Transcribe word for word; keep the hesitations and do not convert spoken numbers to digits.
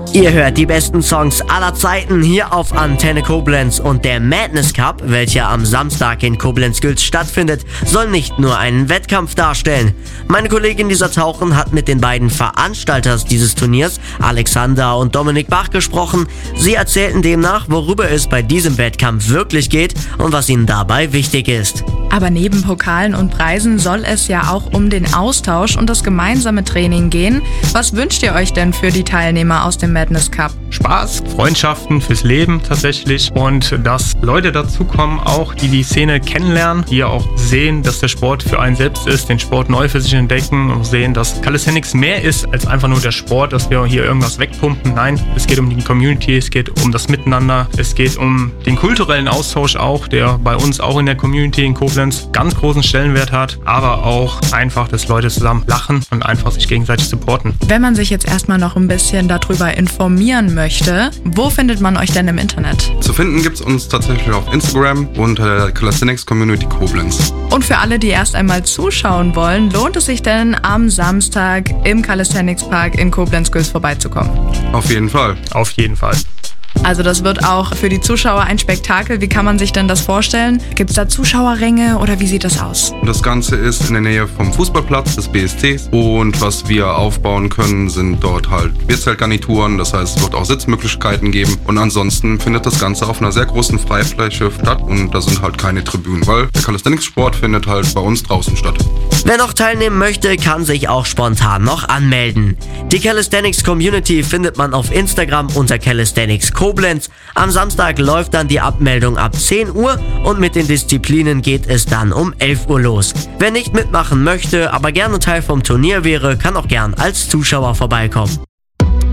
Ihr hört die besten Songs aller Zeiten hier auf Antenne Koblenz und der Madness Cup, welcher am Samstag in Koblenz-Gülz stattfindet, soll nicht nur einen Wettkampf darstellen. Meine Kollegin Lisa Tauchen hat mit den beiden Veranstaltern dieses Turniers, Alexander und Dominik Bach, gesprochen. Sie erzählten demnach, worüber es bei diesem Wettkampf wirklich geht und was ihnen dabei wichtig ist. Aber neben Pokalen und Preisen soll es ja auch um den Austausch und das gemeinsame Training gehen. Was wünscht ihr euch denn für die Teilnehmer aus dem Madness Cup? Spaß, Freundschaften fürs Leben tatsächlich und dass Leute dazukommen, auch die die Szene kennenlernen, die ja auch sehen, dass der Sport für einen selbst ist, den Sport neu für sich entdecken und sehen, dass Calisthenics mehr ist als einfach nur der Sport, dass wir hier irgendwas wegpumpen. Nein, es geht um die Community, es geht um das Miteinander, es geht um den kulturellen Austausch auch, der bei uns auch in der Community in Koblenz ganz großen Stellenwert hat, aber auch einfach, dass Leute zusammen lachen und einfach sich gegenseitig supporten. Wenn man sich jetzt erstmal noch ein bisschen darüber informieren möchte, wo findet man euch denn im Internet? Zu finden gibt es uns tatsächlich auf Instagram unter der Calisthenics Community Koblenz. Und für alle, die erst einmal zuschauen wollen, lohnt es sich denn am Samstag im Calisthenics Park in Koblenz-Gülz vorbeizukommen? Auf jeden Fall. Auf jeden Fall. Also das wird auch für die Zuschauer ein Spektakel. Wie kann man sich denn das vorstellen? Gibt es da Zuschauerränge oder wie sieht das aus? Das Ganze ist in der Nähe vom Fußballplatz des B S Cs und was wir aufbauen können, sind dort halt Bierzeltgarnituren, das heißt es wird auch Sitzmöglichkeiten geben und ansonsten findet das Ganze auf einer sehr großen Freifläche statt und da sind halt keine Tribünen, weil der Calisthenics-Sport findet halt bei uns draußen statt. Wer noch teilnehmen möchte, kann sich auch spontan noch anmelden. Die Calisthenics Community findet man auf Instagram unter Calisthenics Koblenz. Am Samstag läuft dann die Abmeldung ab zehn Uhr und mit den Disziplinen geht es dann um elf Uhr los. Wer nicht mitmachen möchte, aber gerne Teil vom Turnier wäre, kann auch gern als Zuschauer vorbeikommen.